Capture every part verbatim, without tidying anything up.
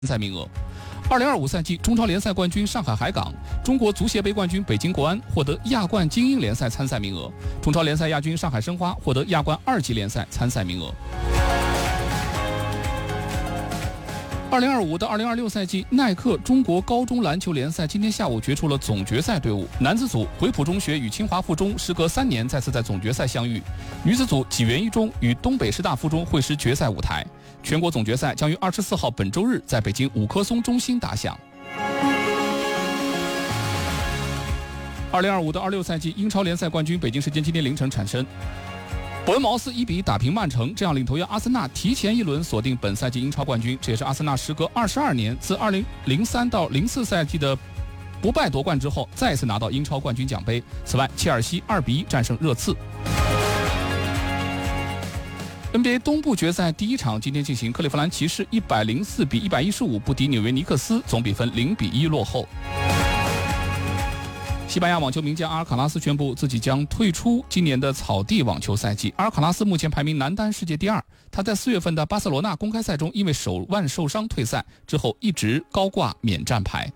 赛名额。二零二五赛季中超联赛冠军上海海港、中国足协杯冠军北京国安获得亚冠精英联赛参赛名额，中超联赛亚军上海申花获得亚冠二级联赛参赛名额。二零二五到二零二六赛季耐克中国高中篮球联赛今天下午决出了总决赛队伍，男子组回浦中学与清华附中时隔三年再次在总决赛相遇，女子组济源一中与东北师大附中会师决赛舞台。全国总决赛将于二十四号本周日在北京五棵松中心打响。二零二五到二六赛季英超联赛冠军北京时间今天凌晨产生，伯恩茅斯一比一打平曼城，这样领头羊阿森纳提前一轮锁定本赛季英超冠军，这也是阿森纳时隔二十二年自二零零三到零四赛季的不败夺冠之后再次拿到英超冠军奖杯。此外，切尔西二比一战胜热刺。N B A 东部决赛第一场今天进行，克利夫兰骑士一百零四比一百一十五不敌纽约尼克斯，总比分零比一落后。西班牙网球名将阿尔卡拉斯宣布自己将退出今年的草地网球赛季。阿尔卡拉斯目前排名男单世界第二，他在四月份的巴塞罗那公开赛中因为手腕受伤退赛，之后一直高挂免战牌。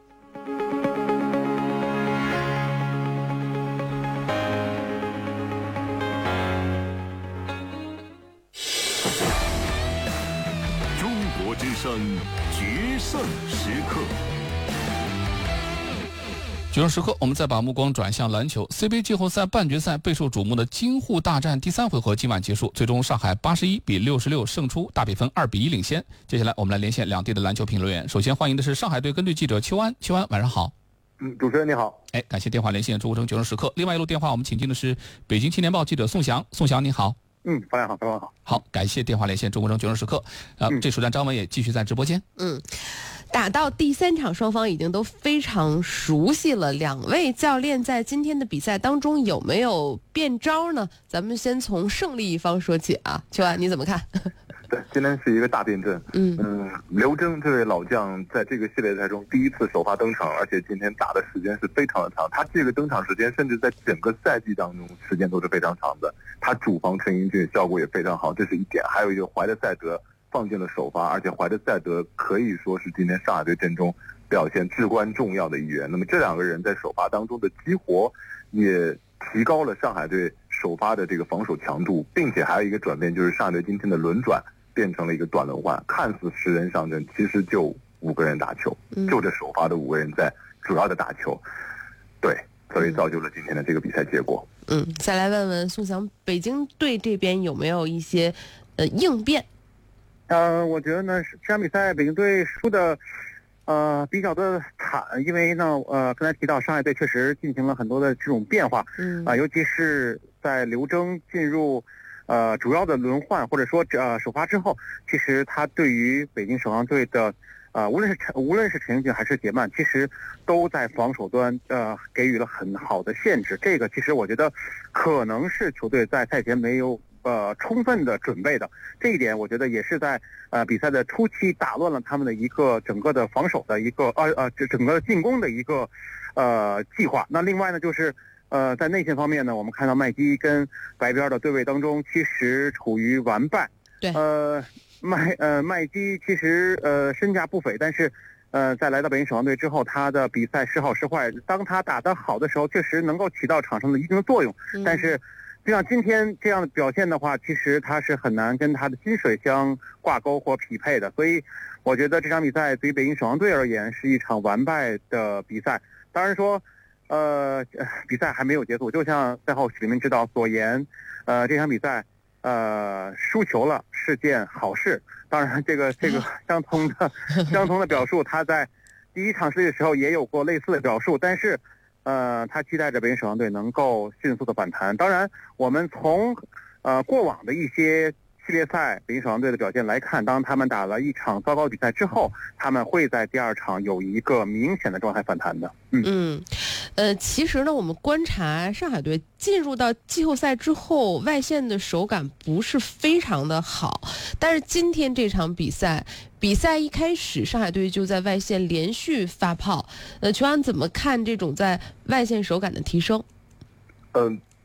之声决胜时刻， 决胜时刻，我们再把目光转向篮球。C 杯季后赛半决赛备受瞩目的京沪大战第三回合今晚结束，最终上海八十一比六十六胜出，大比分二比一领先。接下来我们来连线两地的篮球评论员。首先欢迎的是上海队跟队记者邱安，邱安晚上好。 嗯，主持人你好。 哎，感谢电话连线中国城决胜时刻。另外一路电话我们请进的是北京青年报记者宋翔，宋翔你好。 嗯，发言好，发言好。 好，感谢电话连线中国城决胜时刻。呃，嗯、这时段张文也继续在直播间。 嗯，打到第三场，双方已经都非常熟悉了。两位教练在今天的比赛当中有没有变招呢？咱们先从胜利一方说起啊，邱安你怎么看？ 对，今天是一个大辩证。 嗯嗯，刘铮这位老将在这个系列赛中第一次首发登场，而且今天打的时间是非常的长。他这个登场时间甚至在整个赛季当中时间都是非常长的。他主防陈英俊效果也非常好，这是一点。还有一个怀德塞德放进了首发，而且怀德塞德可以说是今天上海队阵中表现至关重要的一员。那么这两个人在首发当中的激活也提高了上海队首发的这个防守强度，并且还有一个转变，就是上海队今天的轮转变成了一个短轮换，看似十人上阵，其实就五个人打球，就这首发的五个人在主要的打球，对，所以造就了今天的这个比赛结果。 嗯，再来问问宋翔，北京队这边有没有一些呃应变？ 呃，我觉得呢，这场比赛北京队输的呃比较的惨，因为呢，呃，刚才提到上海队确实进行了很多的这种变化， 嗯啊、呃，尤其是在刘铮进入呃主要的轮换或者说呃首发之后，其实他对于北京首钢队的呃无论是陈无论是陈英俊还是杰曼，其实都在防守端呃给予了很好的限制。这个其实我觉得可能是球队在赛前没有呃充分的准备的，这一点我觉得也是在呃比赛的初期打乱了他们的一个整个的防守的一个呃呃这整个进攻的一个呃计划。那另外呢就是呃在内线方面呢，我们看到麦基跟白边的对位当中其实处于完败。 对， 呃麦呃麦基其实呃身价不菲，但是呃在来到北京首钢队之后，他的比赛时好时坏，当他打得好的时候确实能够起到场上的一定的作用， 嗯、 但是就像今天这样的表现的话，其实他是很难跟他的薪水相挂钩或匹配的。所以我觉得这场比赛对于北京首钢队而言是一场完败的比赛。当然说呃比赛还没有结束，就像赛后许明指导所言，呃这场比赛呃输球了是件好事。当然这个这个相同的相同的表述他在第一场世界的时候也有过类似的表述，但是呃，他期待着北京首钢队能够迅速的反弹。当然，我们从呃过往的一些系列赛北京首钢队的表现来看，当他们打了一场糟糕的比赛之后，他们会在第二场有一个明显的状态反弹的。嗯嗯，呃，其实呢，我们观察上海队进入到季后赛之后，外线的手感不是非常的好，但是今天这场比赛。比赛一开始，上海队就在外线连续发炮。呃，邱安怎么看这种在外线手感的提升？ 嗯、呃，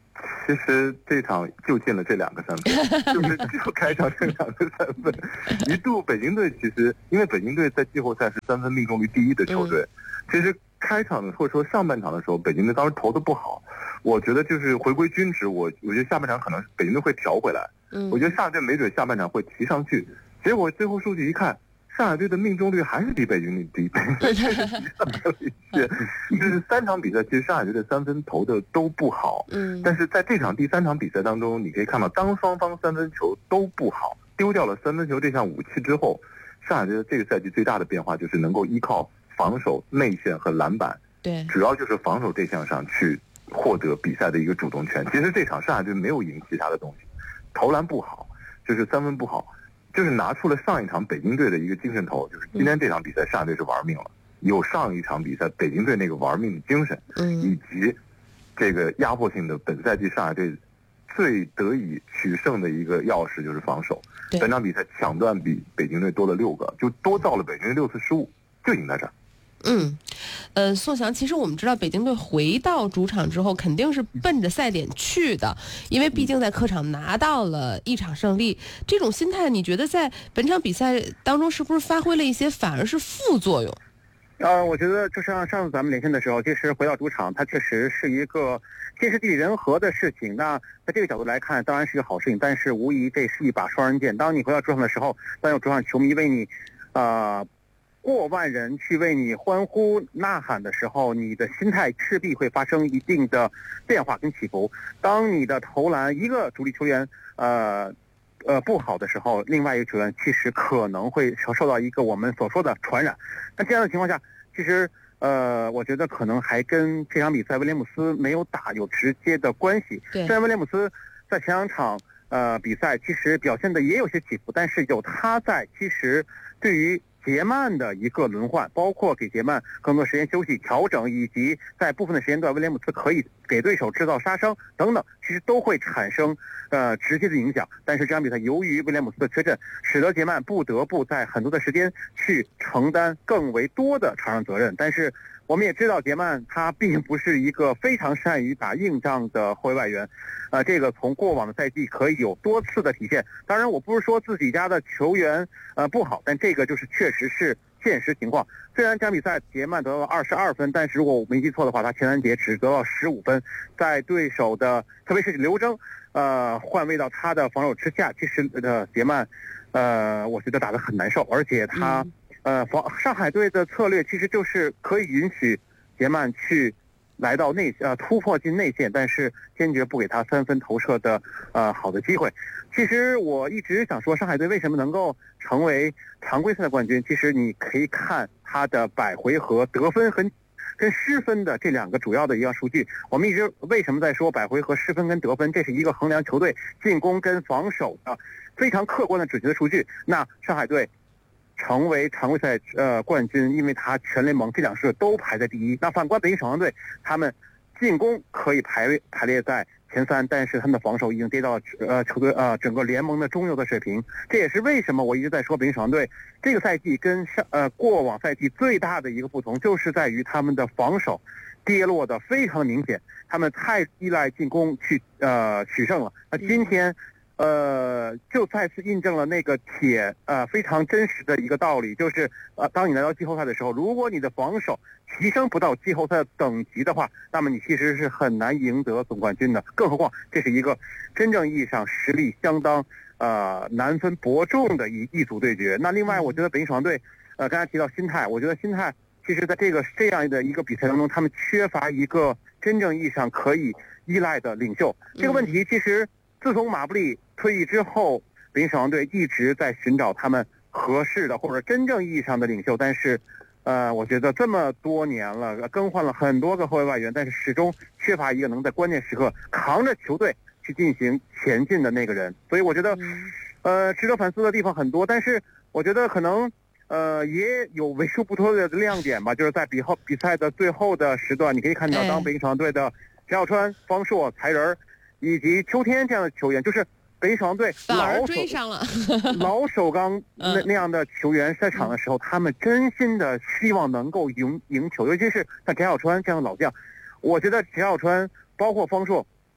其实这场就进了这两个三分，就是就开场这两个三分。一度北京队其实因为北京队在季后赛是三分命中率第一的球队，嗯、其实开场或者说上半场的时候，北京队当时投的不好，我觉得就是回归均值，我我觉得下半场可能北京队会调回来，嗯、我觉得上海队没准下半场会提上去，结果最后数据一看。上海队的命中率还是比北京队低，北京队确实提上来了一些。就是三场比赛，其实上海队的三分投的都不好。嗯。但是在这场第三场比赛当中，你可以看到，当双方三分球都不好，丢掉了三分球这项武器之后，上海队的这个赛季最大的变化就是能够依靠防守、内线和篮板， 对， 主要就是防守这项上去获得比赛的一个主动权。其实这场上海队没有赢其他的东西，投篮不好，就是三分不好。就是拿出了上一场北京队的一个精神头，就是今天这场比赛上海队是玩命了，有上一场比赛北京队那个玩命的精神，嗯，以及这个压迫性的本赛季上海队最得以取胜的一个钥匙就是防守。本场比赛抢断比北京队多了六个，就多造了北京队六次失误，就赢在这儿。 嗯，呃，宋翔，其实我们知道北京队回到主场之后肯定是奔着赛点去的，因为毕竟在客场拿到了一场胜利。这种心态，你觉得在本场比赛当中是不是发挥了一些反而是副作用？ 呃，我觉得就像上次咱们连线的时候，其实回到主场，它确实是一个天时地利人和的事情。那在这个角度来看，当然是一个好事情，但是无疑这是一把双刃剑。当你回到主场的时候，当有主场球迷为你，呃。过万人去为你欢呼呐喊的时候，你的心态势必会发生一定的变化跟起伏。当你的投篮一个主力球员呃呃不好的时候，另外一个球员其实可能会受到一个我们所说的传染。那这样的情况下，其实呃我觉得可能还跟这场比赛威廉姆斯没有打有直接的关系。虽然威廉姆斯在前两场呃比赛其实表现的也有些起伏，但是有他在，其实对于杰曼的一个轮换，包括给杰曼更多时间休息调整，以及在部分的时间段威廉姆斯可以给对手制造杀伤等等，其实都会产生呃直接的影响。但是这场比赛由于威廉姆斯的缺阵，使得杰曼不得不在很多的时间去承担更为多的场上责任。但是我们也知道杰曼他并不是一个非常善于打硬仗的后卫外援，呃，这个从过往的赛季可以有多次的体现。当然我不是说自己家的球员呃不好，但这个就是确实是现实情况。虽然这场比赛杰曼得到了二十二分，但是如果我没记错的话，他前三节只得到十五分，在对手的特别是刘铮呃换位到他的防守之下，其实呃杰曼呃我觉得打得很难受，而且他、嗯呃，防上海队的策略其实就是可以允许杰曼去来到内呃突破进内线，但是坚决不给他三分投射的呃好的机会。其实我一直想说，上海队为什么能够成为常规赛的冠军？其实你可以看他的百回合得分和跟失分的这两个主要的一个数据。我们一直为什么在说百回合失分跟得分？这是一个衡量球队进攻跟防守的非常客观的准确的数据。那上海队成为常规赛呃冠军，因为他全联盟这两支都排在第一。那反观北京首钢队，他们进攻可以排排列在前三，但是他们的防守已经跌到呃球队呃整个联盟的中游的水平。这也是为什么我一直在说北京首钢队这个赛季跟上呃过往赛季最大的一个不同，就是在于他们的防守跌落的非常的明显，他们太依赖进攻去呃取胜了。那今天。呃，就再次印证了那个铁呃非常真实的一个道理，就是呃，当你来到季后赛的时候，如果你的防守提升不到季后赛的等级的话，那么你其实是很难赢得总冠军的。更何况这是一个真正意义上实力相当呃难分伯仲的一一组对决。那另外，我觉得北京首钢队呃刚才提到心态，我觉得心态其实在这个这样的一个比赛当中，他们缺乏一个真正意义上可以依赖的领袖。这个问题其实。自从马布里退役之后，北京首钢队一直在寻找他们合适的或者真正意义上的领袖，但是，呃，我觉得这么多年了，更换了很多个后卫外援，但是始终缺乏一个能在关键时刻扛着球队去进行前进的那个人。所以我觉得，呃，值得反思的地方很多，但是我觉得可能，呃，也有为数不多的亮点吧，就是在比后比赛的最后的时段，你可以看到，当北京首钢队的陈小川、方硕、才仁以及秋天这样的球员，就是北京首钢队老追上了老首钢那那样的球员在场的时候，他们真心的希望能够赢赢球，尤其是像陈小川这样的老将。我觉得陈小川包括方硕，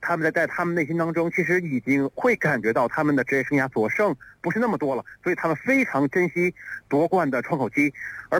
他们在在他们内心当中，其实已经会感觉到他们的职业生涯所剩不是那么多了，所以他们非常珍惜夺冠的窗口期。而